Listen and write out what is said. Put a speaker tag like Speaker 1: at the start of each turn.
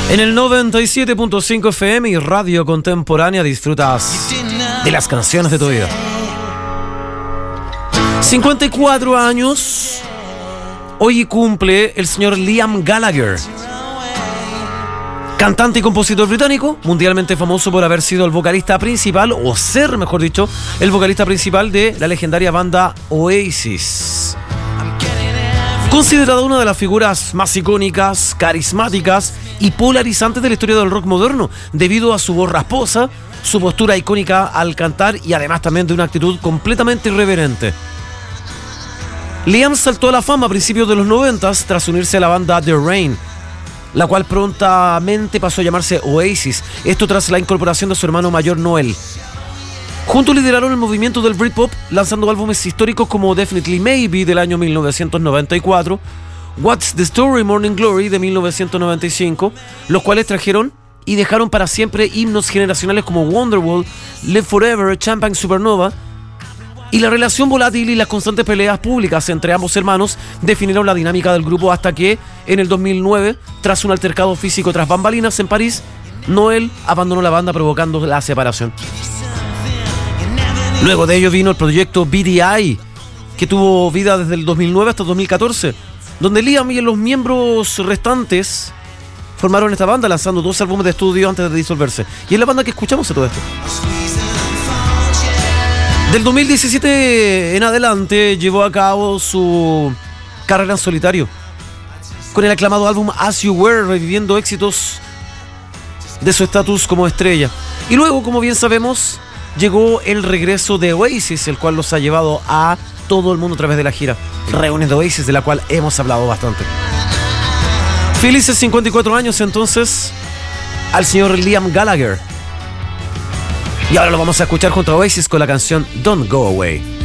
Speaker 1: En el 97.5 FM y Radio Contemporánea disfrutas de las canciones de tu vida. 54 años. Hoy cumple el señor Liam Gallagher, cantante y compositor británico, mundialmente famoso por haber sido el vocalista principal, o ser, mejor dicho, el vocalista principal de la legendaria banda Oasis. Considerado una de las figuras más icónicas, carismáticas y polarizantes de la historia del rock moderno, debido a su voz rasposa, su postura icónica al cantar y además también de una actitud completamente irreverente. Liam saltó a la fama a principios de los 90 tras unirse a la banda The Rain, la cual prontamente pasó a llamarse Oasis, esto tras la incorporación de su hermano mayor Noel. Juntos lideraron el movimiento del Britpop, lanzando álbumes históricos como Definitely Maybe del año 1994, What's the Story Morning Glory de 1995, los cuales trajeron y dejaron para siempre himnos generacionales como Wonderwall, Live Forever, Champagne Supernova, y la relación volátil y las constantes peleas públicas entre ambos hermanos definieron la dinámica del grupo hasta que, en el 2009, tras un altercado físico tras bambalinas en París, Noel abandonó la banda provocando la separación. Luego de ello vino el proyecto BDI, que tuvo vida desde el 2009 hasta el 2014, donde Liam y los miembros restantes formaron esta banda lanzando 2 álbumes de estudio antes de disolverse. Y es la banda que escuchamos de todo esto. Del 2017 en adelante llevó a cabo su carrera en solitario, con el aclamado álbum As You Were, reviviendo éxitos de su estatus como estrella. Y luego, como bien sabemos, llegó el regreso de Oasis, el cual los ha llevado a todo el mundo a través de la gira Reuniones de Oasis, de la cual hemos hablado bastante. Felices 54 años entonces al señor Liam Gallagher. Y ahora lo vamos a escuchar junto a Oasis con la canción Don't Go Away.